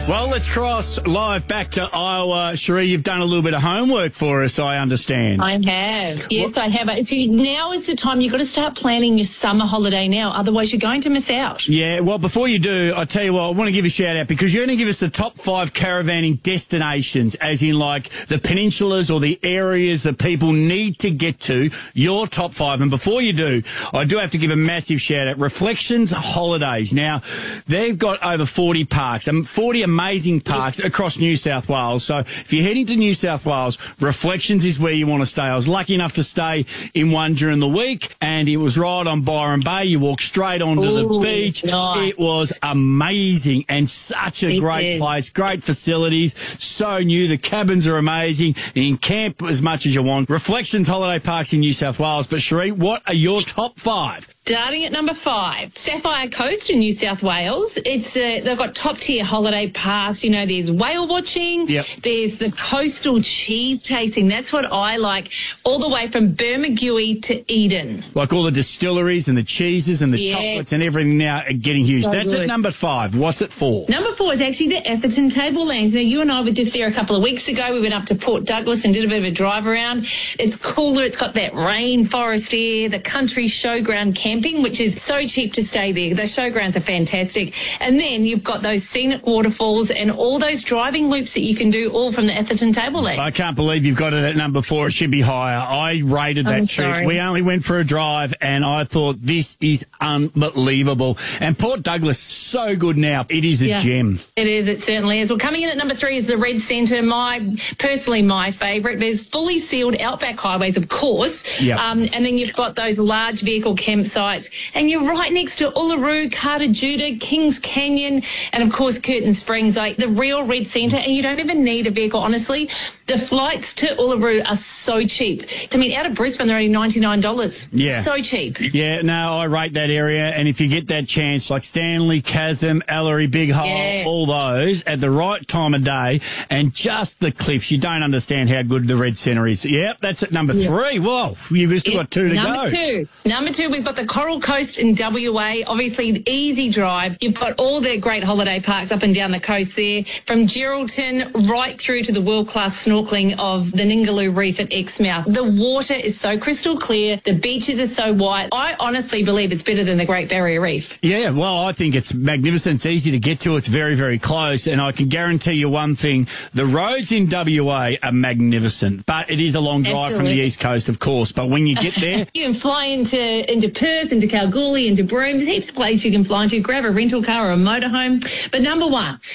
Well, let's cross live back to Iowa. Cherie, you've done a little bit of homework for us, I understand. I have. Yes, I have. See, now is the time. You've got to start planning your summer holiday now. Otherwise, you're going to miss out. Yeah, well, before you do, I tell you what, I want to give a shout out because you're going to give us the top 5 caravanning destinations, as in like the peninsulas or the areas that people need to get to, your top 5. And before you do, I do have to give a massive shout out. Reflections Holidays. Now, they've got over 40 parks, 40 amazing parks across New South Wales. So if you're heading to New South Wales, Reflections is where you want to stay. I was lucky enough to stay in one during the week, and it was right on Byron Bay. You walk straight onto the beach. Nice. It was amazing and such a great place, great facilities, so new. The cabins are amazing. You can camp as much as you want. Reflections Holiday Parks in New South Wales. But Cherie, what are your top 5? Starting at number 5, Sapphire Coast in New South Wales. It's they've got top-tier holiday parks. You know, there's whale watching. Yep. There's the coastal cheese tasting. That's what I like, all the way from Bermagui to Eden. Like all the distilleries and the cheeses and the chocolates and everything now are getting huge. So That's good. at number 5. What's it for? Number 4 is actually the Atherton Tablelands. Now, you and I were just there a couple of weeks ago. We went up to Port Douglas and did a bit of a drive around. It's cooler. It's got that rainforest air, the country showground camping, which is so cheap to stay there. Those showgrounds are fantastic. And then you've got those scenic waterfalls and all those driving loops that you can do all from the Atherton Tablelands. I can't believe you've got it at number 4. It should be higher. I rated that trip. Sorry. We only went for a drive, and I thought this is unbelievable. And Port Douglas, so good now. It is a gem. It is. It certainly is. Well, coming in at number 3 is the Red Centre. Personally, my favourite. There's fully sealed outback highways, of course. Yep. And then you've got those large vehicle campsites. And you're right next to Uluru, Carter Judah, Kings Canyon, and, of course, Curtin Springs, like the real Red Centre. And you don't even need a vehicle, honestly. The flights to Uluru are so cheap. I mean, out of Brisbane, they're only $99. Yeah. So cheap. Yeah, no, I rate that area. And if you get that chance, like Stanley, Chasm, Ellery, Big Hole, all those, at the right time of day, and just the cliffs, you don't understand how good the Red Centre is. Yep, that's at number 3. Whoa, you've still got 2 to go. Number 2, we've got the Coral Coast in WA. Obviously, an easy drive. You've got all the great holiday parks up and down the coast there, from Geraldton right through to the world-class snorkelling of the Ningaloo Reef at Exmouth. The water is so crystal clear. The beaches are so white. I honestly believe it's better than the Great Barrier Reef. Yeah, well, I think it's magnificent. It's easy to get to. It's very, very close. And I can guarantee you one thing. The roads in WA are magnificent. But it is a long drive from the East Coast, of course. But when you get there... You can fly into Perth, into Kalgoorlie, into Broome. There's heaps of places you can fly into. Grab a rental car or a motorhome. But number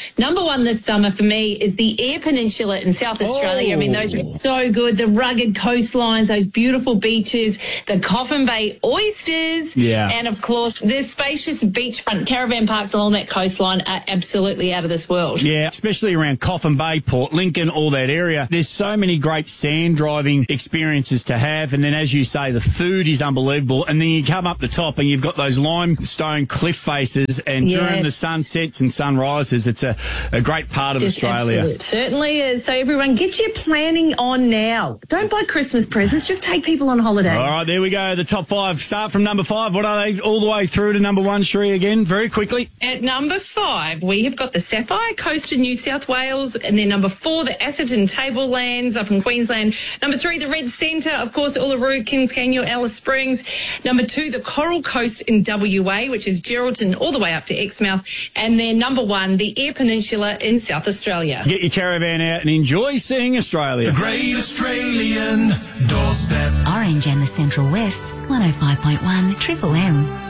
one this summer for me is the Eyre Peninsula in South Australia. I mean, those are so good. The rugged coastlines, those beautiful beaches, the Coffin Bay oysters, and, of course, the spacious beachfront caravan parks along that coastline are absolutely out of this world. Yeah, especially around Coffin Bay, Port Lincoln, all that area. There's so many great sand driving experiences to have. And then, as you say, the food is unbelievable. And then you come up the top and you've got those limestone cliff faces. And during the sunsets and sunrises, it's a great part of Australia. Absolutely. It certainly is. So, everyone, get your planning on now. Don't buy Christmas presents. Just take people on holiday. All right, there we go. The top 5. Start from number 5. What are they? All the way through to number 1, Cherie, again, very quickly. At number 5, we have got the Sapphire Coast in New South Wales. And then number 4, the Atherton Tablelands up in Queensland. Number 3, the Red Centre, of course, Uluru, Kings Canyon, Alice Springs. Number 2, the Coral Coast in WA, which is Geraldton all the way up to Exmouth. And then number 1, the Eyre Peninsula in South Australia. Get your caravan out and enjoy seeing Australia. The Great Australian Doorstep. Orange and the Central West's 105.1 Triple M.